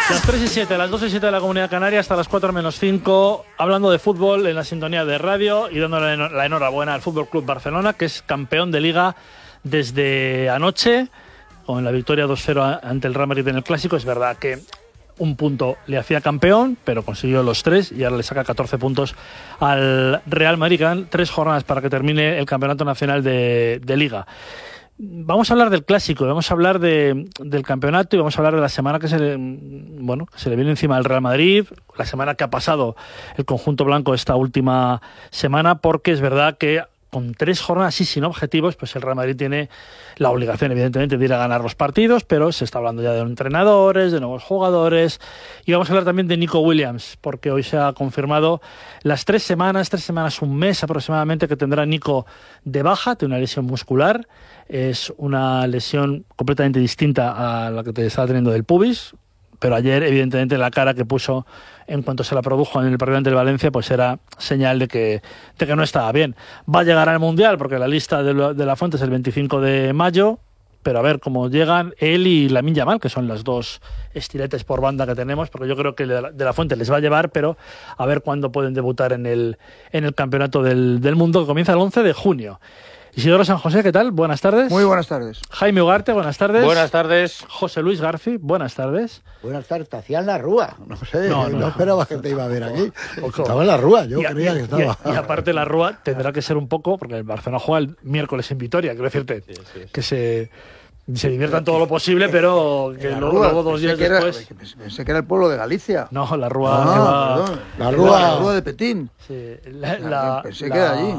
Las 3:07, las 2:07 de la Comunidad Canaria, hasta las 4:05, hablando de fútbol en la sintonía de radio y dándole la enhorabuena al Fútbol Club Barcelona, que es campeón de Liga desde anoche, con la victoria 2-0 ante el Real Madrid en el Clásico. Es verdad que un punto le hacía campeón, pero consiguió los 3 y ahora le saca 14 puntos al Real Madrid. Quedan 3 jornadas para que termine el Campeonato Nacional de Liga. Vamos a hablar del Clásico, vamos a hablar del campeonato y vamos a hablar de la semana que se le viene encima al Real Madrid, la semana que ha pasado el conjunto blanco esta última semana, porque es verdad que con 3 jornadas y sin objetivos, pues el Real Madrid tiene la obligación, evidentemente, de ir a ganar los partidos, pero se está hablando ya de entrenadores, de nuevos jugadores, y vamos a hablar también de Nico Williams, porque hoy se ha confirmado las 3 semanas, un mes aproximadamente, que tendrá Nico de baja, tiene una lesión muscular, es una lesión completamente distinta a la que te estaba teniendo del pubis, pero ayer, evidentemente, la cara que puso en cuanto se la produjo en el partido ante el Valencia, pues era señal de que no estaba bien. Va a llegar al Mundial, porque la lista de la Fuente es el 25 de mayo, pero a ver cómo llegan él y Lamine Yamal, que son las 2 estiletes por banda que tenemos, porque yo creo que de la Fuente les va a llevar, pero a ver cuándo pueden debutar en el Campeonato del Mundo, que comienza el 11 de junio. Isidoro San José, ¿qué tal? Buenas tardes. Muy buenas tardes. Jaime Ugarte, buenas tardes. Buenas tardes. José Luis Garci, buenas tardes. Buenas tardes. Te hacían la Rúa. No sé, no esperaba que te iba a ver aquí. Ojo. Estaba en la Rúa, yo creía que estaba. Y aparte la Rúa tendrá que ser un poco, porque el Barcelona juega el miércoles en Vitoria, quiero decirte, que se diviertan todo lo posible, pero que luego 2 días después... Pensé que era el pueblo de Galicia. No, la Rúa... La Rúa de Petín. Sí, pensé que era allí.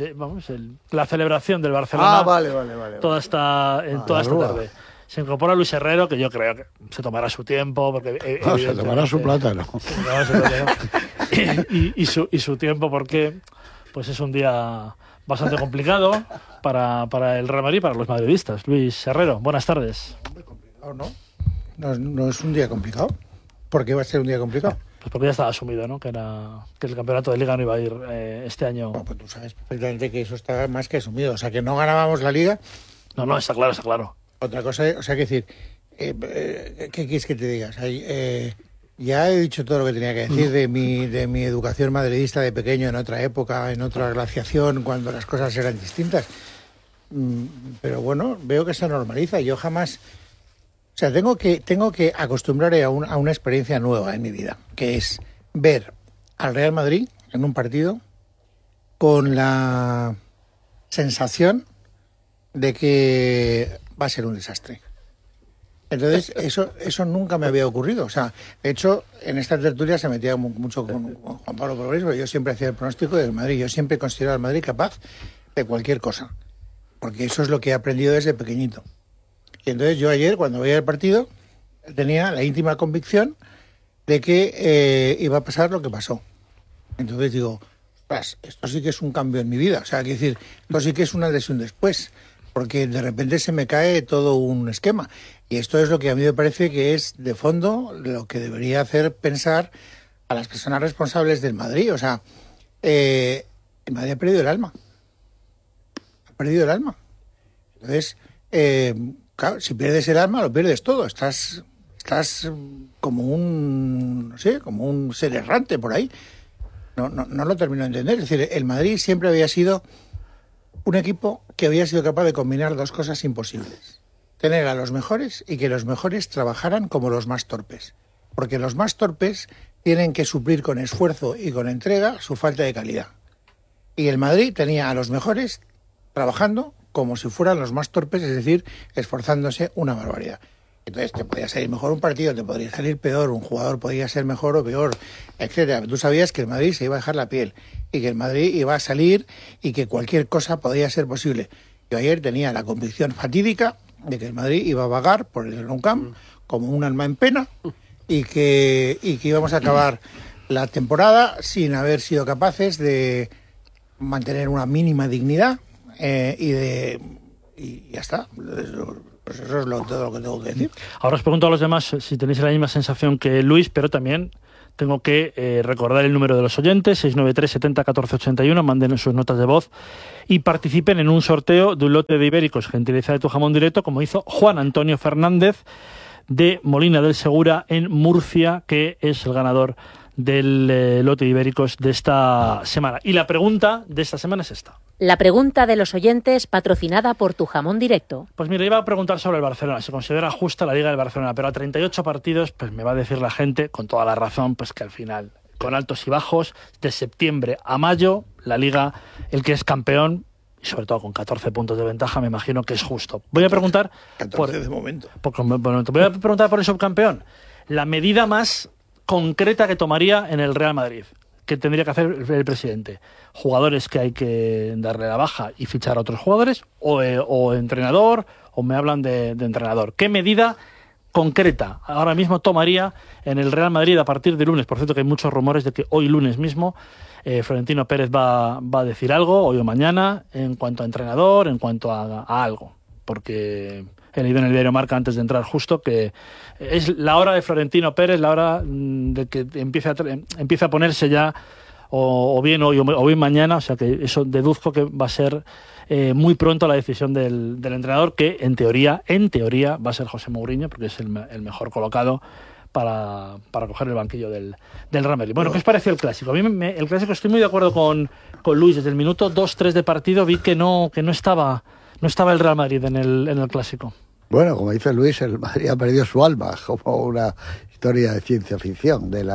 La celebración del Barcelona. Vale. Toda esta tarde. Se incorpora Luis Herrero, que yo creo que se tomará su tiempo, porque se tomará su plátano. y su tiempo, porque pues es un día bastante complicado para el Real Madrid, para los madridistas. Luis Herrero, buenas tardes. Complicado, no es un día complicado. ¿Por qué va a ser un día complicado? Pues porque ya estaba asumido, ¿no? Que el campeonato de Liga no iba a ir este año. No, pues tú sabes perfectamente que eso está más que asumido. O sea, que no ganábamos la Liga. No, está claro. Otra cosa, o sea, que decir, ¿qué quieres que te digas? Ya he dicho todo lo que tenía que decir de mi educación madridista de pequeño, en otra época, en otra glaciación, cuando las cosas eran distintas. Pero bueno, veo que se normaliza. Yo jamás... O sea, tengo que acostumbrar a una experiencia nueva en mi vida, que es ver al Real Madrid en un partido con la sensación de que va a ser un desastre. Entonces, eso nunca me había ocurrido. O sea, de hecho, en esta tertulia se metía mucho con Juan Pablo Progrés, porque yo siempre hacía el pronóstico del Madrid. Yo siempre he considerado al Madrid capaz de cualquier cosa, porque eso es lo que he aprendido desde pequeñito. Y entonces yo ayer, cuando veía el partido, tenía la íntima convicción de que iba a pasar lo que pasó. Entonces digo, esto sí que es un cambio en mi vida. O sea, quiero decir, esto sí que es una lesión después, porque de repente se me cae todo un esquema. Y esto es lo que a mí me parece que es, de fondo, lo que debería hacer pensar a las personas responsables del Madrid. O sea, el Madrid ha perdido el alma. Entonces... claro, si pierdes el alma, lo pierdes todo. Estás como un ser errante por ahí. No lo termino de entender. Es decir, el Madrid siempre había sido un equipo que había sido capaz de combinar 2 cosas imposibles. Tener a los mejores y que los mejores trabajaran como los más torpes. Porque los más torpes tienen que suplir con esfuerzo y con entrega su falta de calidad. Y el Madrid tenía a los mejores trabajando como si fueran los más torpes, es decir, esforzándose una barbaridad. Entonces te podía salir mejor un partido, te podría salir peor, un jugador podría ser mejor o peor, etcétera. Tú sabías que el Madrid se iba a dejar la piel y que el Madrid iba a salir y que cualquier cosa podía ser posible. Yo ayer tenía la convicción fatídica de que el Madrid iba a vagar por el Nou Camp como un alma en pena y que íbamos a acabar la temporada sin haber sido capaces de mantener una mínima dignidad. Y ya está. Pues eso es todo lo que tengo que decir. Ahora os pregunto a los demás si tenéis la misma sensación que Luis, pero también tengo que recordar el número de los oyentes, 693 70 14 81, manden sus notas de voz y participen en un sorteo de un lote de ibéricos gentileza de Tu Jamón Directo, como hizo Juan Antonio Fernández de Molina del Segura en Murcia, que es el ganador del lote de ibéricos de esta semana. Y la pregunta de esta semana es esta. La pregunta de los oyentes, patrocinada por Tu Jamón Directo. Pues mira, iba a preguntar sobre el Barcelona. Se considera justa la Liga del Barcelona, pero a 38 partidos, pues me va a decir la gente, con toda la razón, pues que al final, con altos y bajos, de septiembre a mayo, la Liga, el que es campeón, y sobre todo con 14 puntos de ventaja, me imagino que es justo. Voy a preguntar... 14 de momento. Voy a preguntar por el subcampeón. La medida más concreta que tomaría en el Real Madrid, que tendría que hacer el presidente. Jugadores que hay que darle la baja y fichar a otros jugadores, o entrenador, o me hablan de entrenador. ¿Qué medida concreta ahora mismo tomaría en el Real Madrid a partir de lunes? Por cierto, que hay muchos rumores de que hoy lunes mismo Florentino Pérez va a decir algo, hoy o mañana, en cuanto a entrenador, en cuanto a algo. Porque he leído en el diario Marca antes de entrar justo que es la hora de Florentino Pérez, la hora de que empiece a ponerse ya o bien hoy o bien mañana, o sea que eso deduzco que va a ser muy pronto la decisión del entrenador, que en teoría va a ser José Mourinho, porque es el mejor colocado para coger el banquillo del Real Madrid. Bueno, ¿qué os pareció el clásico? A mí el clásico, estoy muy de acuerdo con Luis. Desde el minuto 2-3 de partido vi que no estaba el Real Madrid en el clásico. Bueno, como dice Luis, el Madrid ha perdido su alma, como una historia de ciencia ficción, de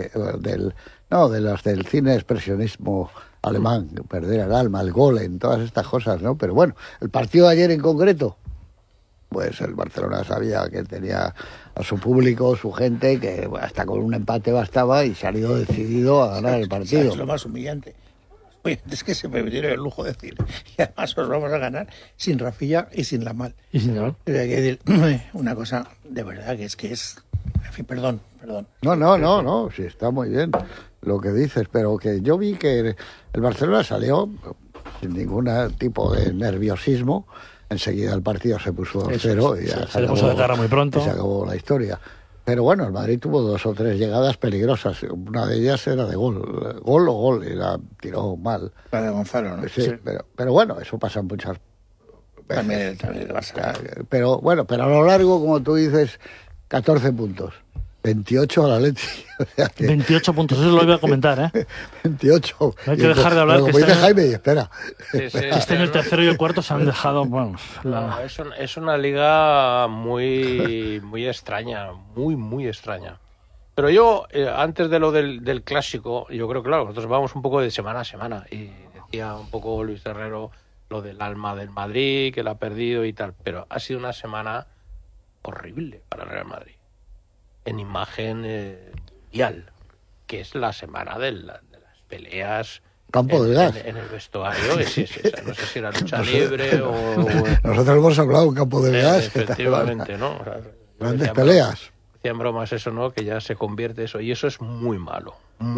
los del cine expresionismo alemán, perder el alma, el golem, todas estas cosas, ¿no? Pero bueno, el partido de ayer en concreto, pues el Barcelona sabía que tenía a su público, su gente, que hasta con un empate bastaba y se ha ido decidido a ganar el partido. Es lo más humillante. Oye, es que se me dieron el lujo de decir, y además os vamos a ganar sin Rafilla y sin Lamal. ¿Y sin Lamal? Hay que decir una cosa, de verdad, que es... En fin, perdón. No, sí, está muy bien lo que dices, pero que yo vi que el Barcelona salió sin ningún tipo de nerviosismo. Enseguida el partido se puso 2-0 y ya se le puso de cara muy pronto. Y se acabó la historia. Pero bueno, el Madrid tuvo 2 o 3 llegadas peligrosas. Una de ellas era de gol, y la tiró mal. La de Gonzalo, ¿no? Sí. Pero bueno, eso pasa en muchas veces. También le pasa. Pero bueno, pero a lo largo, como tú dices, 14 puntos. 28 a la leche. O sea que 28 puntos, eso lo iba a comentar, ¿eh? 28. No hay que dejar de hablar. Como dice Jaime, espera. Sí, este año el tercero y el cuarto se han dejado. Bueno, es una liga muy extraña, muy extraña. Pero yo, antes de lo del clásico, yo creo que claro, nosotros vamos un poco de semana a semana. Y decía un poco Luis Herrero lo del alma del Madrid, que la ha perdido y tal. Pero ha sido una semana horrible para el Real Madrid. En imagen mundial, que es la semana de las peleas campo de gas en el vestuario. No sé si era lucha libre o nosotros hemos hablado de campo de gas, efectivamente, ¿no? O sea, grandes peleas. Hacían bromas eso, ¿no? Que ya se convierte eso, y eso es muy malo.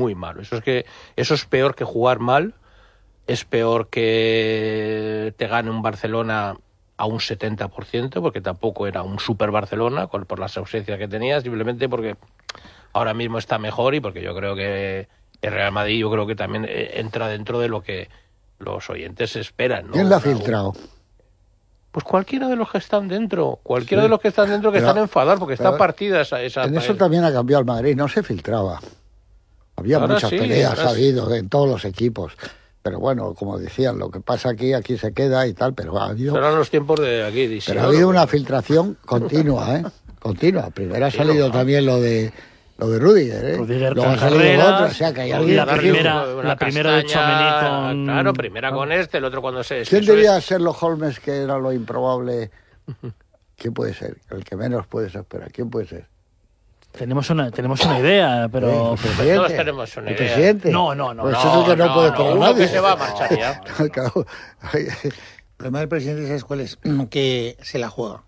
Eso es peor que jugar mal, es peor que te gane un Barcelona a un 70%, porque tampoco era un super Barcelona por las ausencias que tenía, simplemente porque ahora mismo está mejor y porque yo creo que el Real Madrid, yo creo que también entra dentro de lo que los oyentes esperan, ¿no? ¿Quién la ha filtrado? Pues cualquiera de los que están dentro, de los que están dentro, que están enfadados porque está partida esa. En eso también ha cambiado el Madrid, no se filtraba. Había muchas peleas, ha habido en todos los equipos. Pero bueno, como decían, lo que pasa aquí se queda y tal, pero ha habido... Serán los tiempos de aquí. Pero ha habido una filtración continua, ¿eh? Continua. Primero ha salido también lo de Rüdiger, Rüdiger luego con ha salido Carreras, otro, o sea que hay alguien la primera de Tchouaméni con... Claro, primera con el otro cuando se... ¿Quién debía ser los Holmes, que era lo improbable? ¿Quién puede ser? El que menos puedes esperar. ¿Quién puede ser? Tenemos una idea, pero... Todos tenemos una idea. ¿Presidente? No. Pues eso es que no puede esperar nadie. Que se va a marchar ya. El problema del presidente, ¿sabes cuál es? Que se la juega.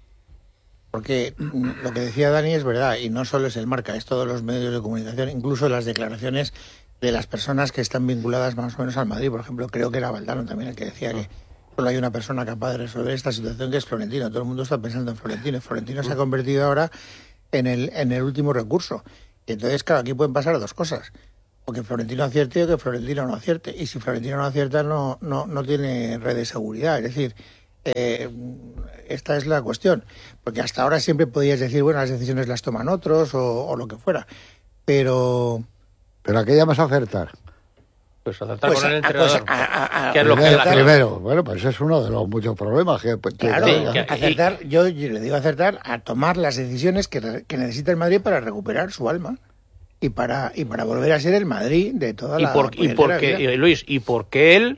Porque lo que decía Dani es verdad, y no solo es el Marca, es todos los medios de comunicación, incluso las declaraciones de las personas que están vinculadas más o menos al Madrid. Por ejemplo, creo que era Valdano también el que decía que solo hay una persona capaz de resolver esta situación, que es Florentino. Todo el mundo está pensando en Florentino. Florentino se ha convertido ahora en el último recurso. Y entonces, claro, aquí pueden pasar dos cosas. O que Florentino acierte o que Florentino no acierte. Y si Florentino no acierta, no tiene red de seguridad. Es decir, esta es la cuestión. Porque hasta ahora siempre podías decir, bueno, las decisiones las toman otros o lo que fuera. Pero ¿a qué llamas a acertar? Pues acertar con el entrenador. ¿Qué es lo que primero, bueno, pues es uno de los muchos problemas que... Claro, acertar, yo le digo acertar a tomar las decisiones que necesita el Madrid para recuperar su alma y para volver a ser el Madrid de toda la vida. Luis, y porque él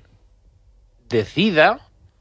decida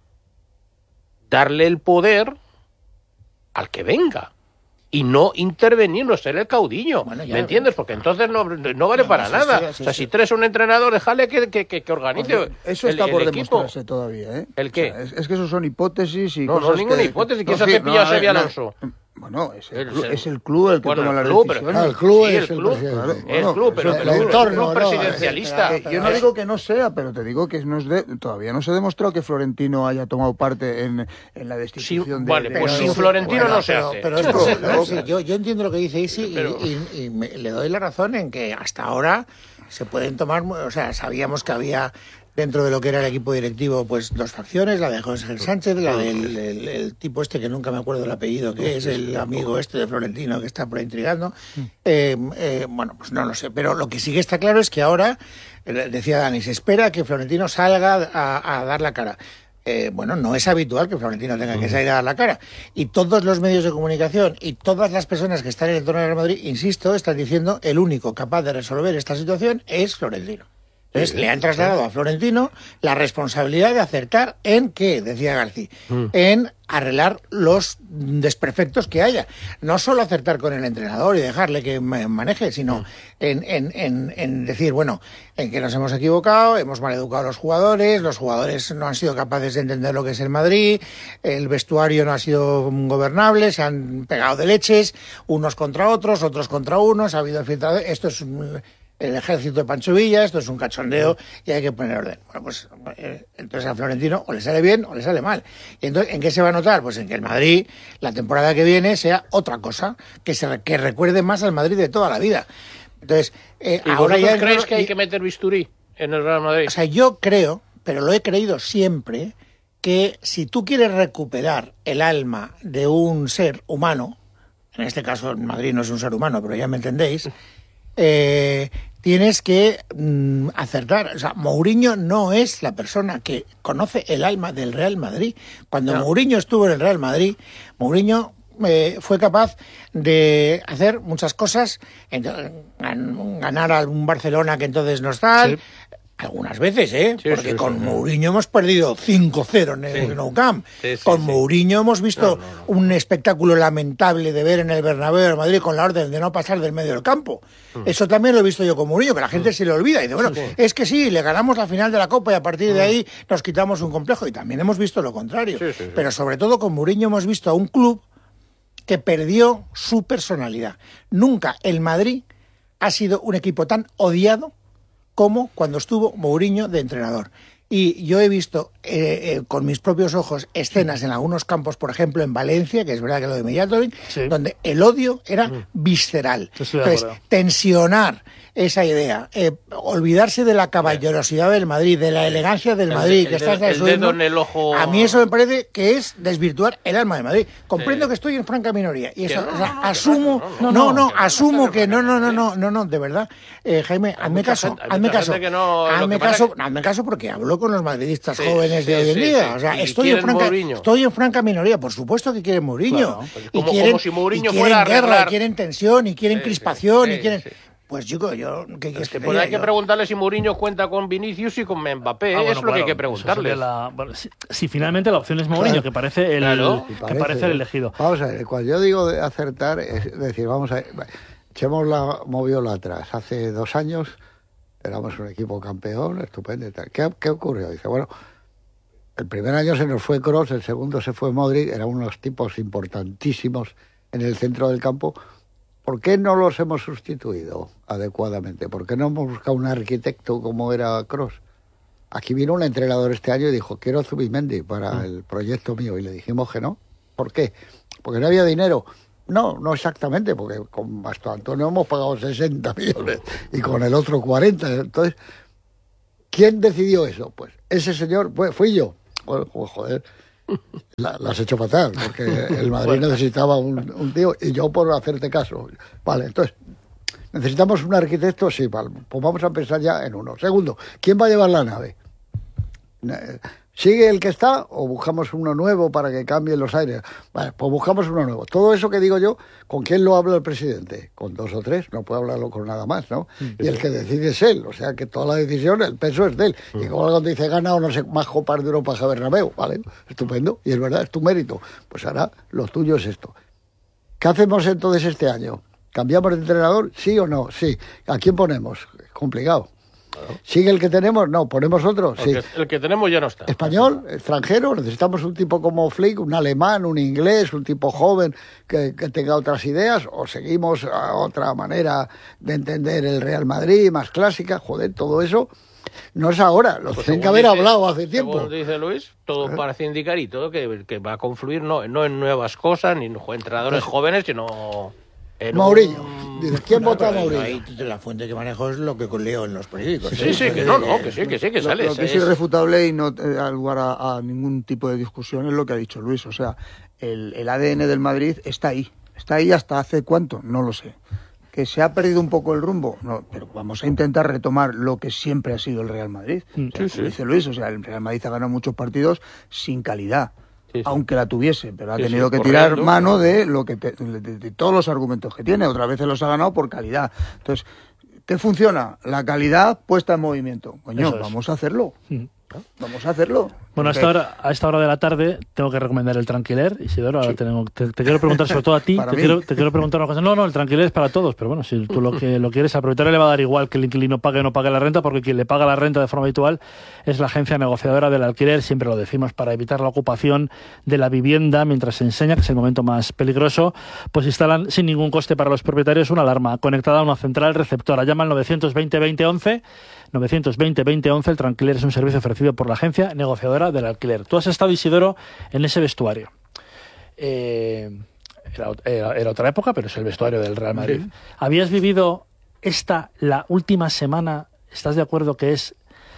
darle el poder al que venga y no intervenir, no ser el caudillo. Bueno, ¿me entiendes? Porque entonces no vale para nada. O sea, si tú eres un entrenador, déjale que organice. Oye, eso está por demostrarse todavía, ¿eh? ¿El qué? O sea, es que eso son hipótesis y no, cosas. No, ninguna hipótesis. ¿Quién se ha cepillado a Xabi Alonso? Bueno, es el club el que toma las decisiones. El club es el club. Claro, el club, pero el entorno no presidencialista. Yo no digo que no sea, pero te digo que todavía no se ha demostrado que Florentino haya tomado parte en la destitución Vale, pues sin Florentino no se hace. Pero yo entiendo lo que dice Isi y le doy la razón en que hasta ahora se pueden tomar, o sea, sabíamos que había dentro de lo que era el equipo directivo, pues dos facciones, la de José Sánchez, la del el tipo este que nunca me acuerdo el apellido, que es el amigo este de Florentino que está por ahí intrigando. Bueno, pues no lo sé, pero lo que sí que está claro es que ahora, decía Dani, se espera que Florentino salga a dar la cara. Bueno, no es habitual que Florentino tenga que salir a dar la cara. Y todos los medios de comunicación y todas las personas que están en el entorno de Real Madrid, insisto, están diciendo el único capaz de resolver esta situación es Florentino. Entonces, le han trasladado a Florentino la responsabilidad de acertar en ¿qué? Decía García, en arreglar los desperfectos que haya. No solo acertar con el entrenador y dejarle que maneje, sino en decir, bueno, en que nos hemos equivocado, hemos maleducado a los jugadores no han sido capaces de entender lo que es el Madrid, el vestuario no ha sido gobernable, se han pegado de leches, unos contra otros, otros contra unos, ha habido filtrado, esto es el ejército de Pancho Villa, esto es un cachondeo y hay que poner orden. Bueno, pues entonces a Florentino o le sale bien o le sale mal. Y entonces, ¿en qué se va a notar? Pues en que el Madrid, la temporada que viene, sea otra cosa, que recuerde más al Madrid de toda la vida. Entonces, ahora ya... ¿Creéis que hay que meter bisturí en el Real Madrid? O sea, yo creo, pero lo he creído siempre, que si tú quieres recuperar el alma de un ser humano, en este caso el Madrid no es un ser humano, pero ya me entendéis, tienes que acertar. O sea, Mourinho no es la persona que conoce el alma del Real Madrid. Cuando Mourinho estuvo en el Real Madrid, Mourinho fue capaz de hacer muchas cosas, ganar a un Barcelona que entonces no está. Sí. Algunas veces, porque con Mourinho hemos perdido 5-0 en el Nou Camp. Con Mourinho hemos visto un espectáculo lamentable de ver en el Bernabéu de Madrid con la orden de no pasar del medio del campo. Eso también lo he visto yo con Mourinho, que la gente se le olvida. Y dice, bueno, es que sí, le ganamos la final de la Copa y a partir de ahí nos quitamos un complejo. Y también hemos visto lo contrario. Pero sobre todo con Mourinho hemos visto a un club que perdió su personalidad. Nunca el Madrid ha sido un equipo tan odiado como cuando estuvo Mourinho de entrenador. Y yo he visto con mis propios ojos escenas en algunos campos, por ejemplo en Valencia, que es verdad que lo de Mijatovic, donde el odio era visceral. Entonces, tensionar esa idea, olvidarse de la caballerosidad del Madrid, de la elegancia del Madrid, que está en el ojo. A mí eso me parece que es desvirtuar el alma del Madrid. Comprendo que estoy en franca minoría y eso, asumo, asumo que no, de verdad, Jaime, hazme caso porque hablo con los madridistas jóvenes de hoy en día. O sea, estoy en franca minoría. Por supuesto que quieren Mourinho. Claro, y como si Mourinho fuera a guerra, y quieren tensión, y quieren crispación, y quieren... Pues chico, ¿qué quieres que hay que preguntarle si Mourinho cuenta con Vinicius y con Mbappé. Bueno, es lo que hay que preguntarle. Si finalmente la opción es Mourinho, que parece el elegido. Vamos a ver, cuando yo digo de acertar, es decir, vamos a ver, echemos la moviola atrás. Hace 2 años éramos un equipo campeón, estupendo y tal. ¿Qué ocurrió? Dice, bueno, el primer año se nos fue Kroos, el segundo se fue Modric, eran unos tipos importantísimos en el centro del campo. ¿Por qué no los hemos sustituido adecuadamente? ¿Por qué no hemos buscado un arquitecto como era Kroos? Aquí vino un entrenador este año y dijo, quiero Zubimendi para el proyecto mío. Y le dijimos que no. ¿Por qué? Porque no había dinero. No exactamente, porque con Basto Antonio hemos pagado 60 millones y con el otro 40. Entonces, ¿quién decidió eso? Pues ese señor, fui yo. Bueno, joder, La has hecho fatal, porque el Madrid necesitaba un tío, y yo por hacerte caso. Vale, entonces, ¿necesitamos un arquitecto? Sí, vale, pues vamos a pensar ya en uno. Segundo, ¿quién va a llevar la nave? ¿Sigue el que está o buscamos uno nuevo para que cambien los aires? Vale, pues buscamos uno nuevo. Todo eso que digo yo, ¿con quién lo habla el presidente? Con 2 o 3, no puede hablarlo con nada más, ¿no? Y el que decide es él, o sea que toda la decisión, el peso es de él. Y como cuando dice gana o no sé, más copas de Europa que Bernabéu, ¿vale? Estupendo, y es verdad, es tu mérito. Pues ahora lo tuyo es esto. ¿Qué hacemos entonces este año? ¿Cambiamos de entrenador? ¿Sí o no? Sí. ¿A quién ponemos? Es complicado. ¿Sigue el que tenemos? No, ponemos otro. Sí. El que tenemos ya no está. ¿Español? ¿Extranjero? Necesitamos un tipo como Flick, un alemán, un inglés, un tipo joven que tenga otras ideas, o seguimos a otra manera de entender el Real Madrid, más clásica. Joder, todo eso no es ahora, lo tienen que haber hablado hace tiempo. Según dice Luis, todo parece indicar y todo que va a confluir no en nuevas cosas, ni en entrenadores jóvenes, sino... Mourinho. Dices, ¿quién vota a Mourinho? Ahí la fuente que manejo es lo que leo en los periódicos. Sí, que sale. Lo que es irrefutable y no da lugar a ningún tipo de discusión es lo que ha dicho Luis. O sea, el ADN del Madrid está ahí. Está ahí hasta hace cuánto, no lo sé. ¿Que se ha perdido un poco el rumbo? No, pero vamos a intentar retomar lo que siempre ha sido el Real Madrid. O sea, dice Luis, o sea, el Real Madrid ha ganado muchos partidos sin calidad. Sí. Aunque la tuviese, pero ha tenido que tirar mano de lo que de todos los argumentos que tiene. Otras veces los ha ganado por calidad. Entonces, ¿qué funciona? La calidad puesta en movimiento. Coño, vamos a hacerlo. Vamos a hacerlo. Bueno, a esta hora de la tarde tengo que recomendar el Tranquiler, Isidoro. Ahora te quiero preguntar sobre todo a ti. Te quiero preguntar una cosa. No, el Tranquiler es para todos, pero bueno, si tú lo quieres, al propietario le va a dar igual que el inquilino pague o no pague la renta, porque quien le paga la renta de forma habitual es la agencia negociadora del alquiler. Siempre lo decimos, para evitar la ocupación de la vivienda mientras se enseña, que es el momento más peligroso, pues instalan sin ningún coste para los propietarios una alarma conectada a una central receptora. Llama al 920-2011. 920-2011, el Tranquiler es un servicio ofrecido por la agencia negociadora del alquiler. Tú has estado, Isidoro, en ese vestuario. Era otra época, pero es el vestuario del Real Madrid. Sí. ¿Habías vivido la última semana, estás de acuerdo que es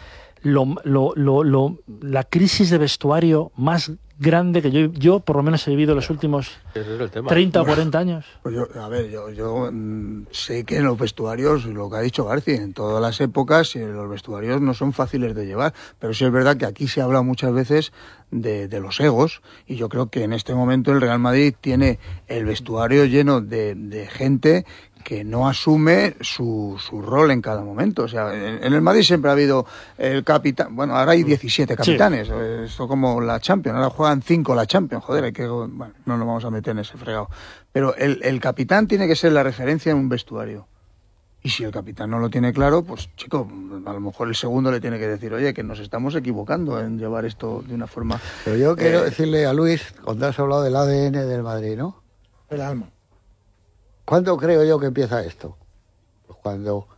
la crisis de vestuario más grande que yo por lo menos he vivido en los últimos 30 o 40 años? Pues yo sé que en los vestuarios, lo que ha dicho García, en todas las épocas los vestuarios no son fáciles de llevar, pero sí es verdad que aquí se habla muchas veces de los egos, y yo creo que en este momento el Real Madrid tiene el vestuario lleno de gente que no asume su rol en cada momento. O sea, en el Madrid siempre ha habido el capitán. Bueno, ahora hay 17 capitanes. Sí. Esto como la Champions. Ahora juegan 5 la Champions. Joder, bueno, no nos vamos a meter en ese fregado. Pero el capitán tiene que ser la referencia en un vestuario. Y si el capitán no lo tiene claro, pues chico, a lo mejor el segundo le tiene que decir, oye, que nos estamos equivocando en llevar esto de una forma... Pero yo quiero decirle a Luis, cuando has hablado del ADN del Madrid, ¿no? El alma. ¿Cuándo creo yo que empieza esto? Pues cuando,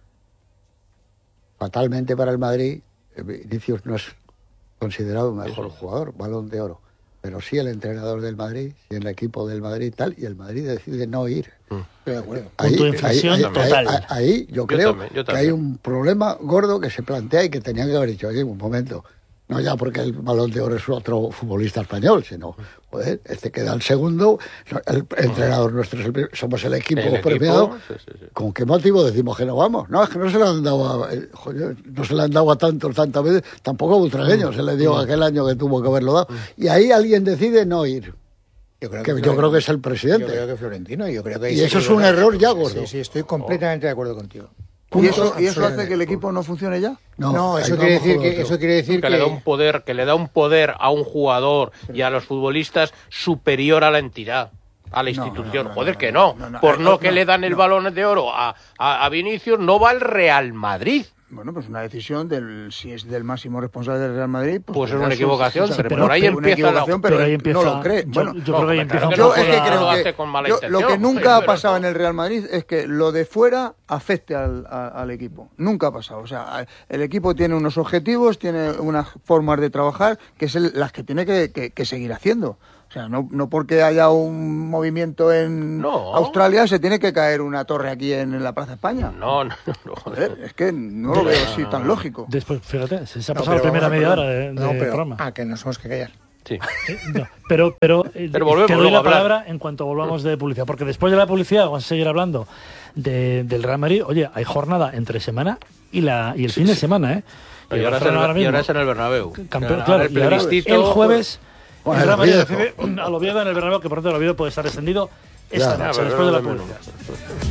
fatalmente para el Madrid, Vinicius no es considerado un mejor jugador, Balón de Oro, pero sí el entrenador del Madrid, y el equipo del Madrid tal, y el Madrid decide no ir. Estoy de acuerdo. Punto de inflexión total. Ahí yo creo que hay un problema gordo que se plantea y que tenían que haber dicho, oye, un momento. No ya porque el Balón de Oro es otro futbolista español, sino, joder, queda el segundo, el entrenador nuestro somos el equipo premiado. Sí. ¿Con qué motivo decimos que no vamos? No, es que no se le han dado no se le han dado a tantos tantas veces, tampoco a Butragueño se le dio aquel año que tuvo que haberlo dado. Y ahí alguien decide no ir. Yo creo que es el presidente. Yo creo que Florentino. Yo creo que y eso es un error ya, gordo. Sí, estoy completamente de acuerdo contigo. ¿Y eso hace que el equipo no funcione ya? No, eso quiere decir que le da un poder a un jugador y a los futbolistas superior a la entidad, a la institución. Que le dan el Balón de Oro a Vinicius, no va el Real Madrid. Bueno, pues una decisión si es del máximo responsable del Real Madrid, pues es una equivocación, pero por ahí empieza pero ahí empieza, no lo cree. Yo creo que ahí empieza. Lo que nunca ha pasado en el Real Madrid es que lo de fuera afecte al equipo. Nunca ha pasado. O sea, el equipo tiene unos objetivos, tiene unas formas de trabajar que son las que tiene que seguir haciendo. O sea, no porque haya un movimiento en Australia se tiene que caer una torre aquí en la Plaza España. No. Joder, es que no lo veo así tan lógico. Después, fíjate, se ha pasado la primera media hora del programa. Que nos hemos que callar. Sí. No, pero volvemos te luego doy a la hablar. palabra en cuanto volvamos de publicidad, porque después de la publicidad vamos a seguir hablando del Real Madrid. Oye, hay jornada entre semana y el fin de semana, ¿eh? Y ahora es en el Bernabéu. Campeón, Ahora claro, el y ahora plebiscito, el jueves Bueno, el Real el Madrid Oviedo. recibe al Oviedo en el Bernabéu, que por tanto el Oviedo puede estar extendido esta Claro. noche, pero después de la lo de publicidad.